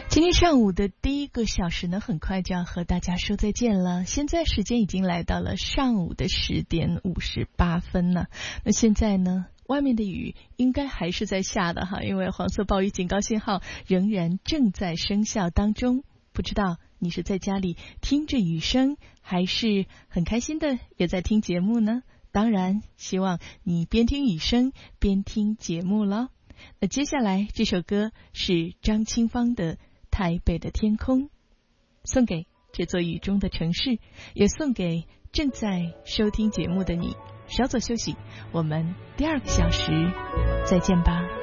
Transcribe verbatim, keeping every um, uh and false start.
今天上午的第一个小时呢，很快就要和大家说再见了。现在时间已经来到了上午的十点五十八分了。那现在呢，外面的雨应该还是在下的哈，因为黄色暴雨警告信号仍然正在生效当中。不知道你是在家里听着雨声，还是很开心的也在听节目呢？当然，希望你边听雨声边听节目了。那接下来这首歌是张清芳的《台北的天空》，送给这座雨中的城市，也送给正在收听节目的你。稍作休息，我们第二个小时再见吧。